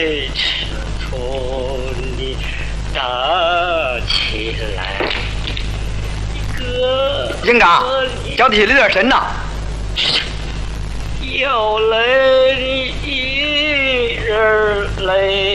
吃醋你打起来，哥， 营长，脚底下留点神呐。 有了你一人泪。